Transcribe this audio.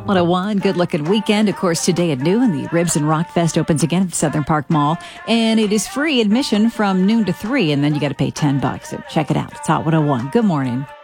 Hot 101, good looking weekend. Of course, today at noon, the Ribs and Rock Fest opens again at the Southern Park Mall. And it is free admission from noon to 3, and then you got to pay $10. So check it out. It's Hot 101. Good morning.